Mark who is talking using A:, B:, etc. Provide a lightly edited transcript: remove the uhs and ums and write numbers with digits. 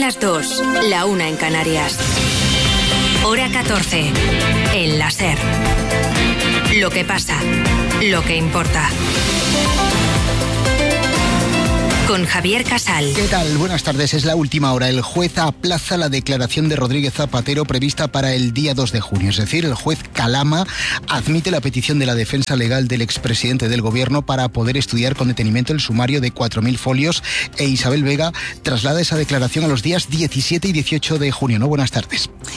A: las 2, la 1 en Canarias. Hora 14, en la SER. Lo que pasa, lo que importa. Con Javier Casal.
B: ¿Qué tal? Buenas tardes. Es la última hora. El juez aplaza la declaración de Rodríguez Zapatero prevista para el día 2 de junio. Es decir, el juez Calama admite la petición de la defensa legal del expresidente del gobierno para poder estudiar con detenimiento el sumario de 4.000 folios e Isabel Vega traslada esa declaración a los días 17 y 18 de junio. ¿No? Buenas tardes.